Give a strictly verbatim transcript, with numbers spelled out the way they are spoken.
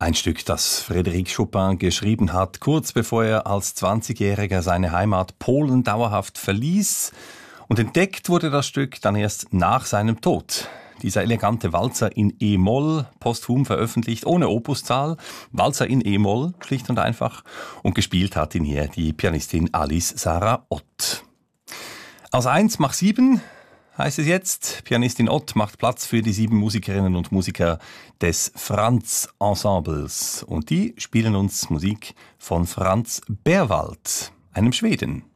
Ein Stück, das Frédéric Chopin geschrieben hat, kurz bevor er als zwanzigjähriger seine Heimat Polen dauerhaft verließ. Und entdeckt wurde das Stück dann erst nach seinem Tod. Dieser elegante Walzer in E-Moll, posthum veröffentlicht, ohne Opuszahl. Walzer in E-Moll, schlicht und einfach. Und gespielt hat ihn hier die Pianistin Alice Sarah Ott. Aus eins mach sieben heißt es jetzt. Pianistin Ott macht Platz für die sieben Musikerinnen und Musiker des Franz-Ensembles. Und die spielen uns Musik von Franz Berwald, einem Schweden.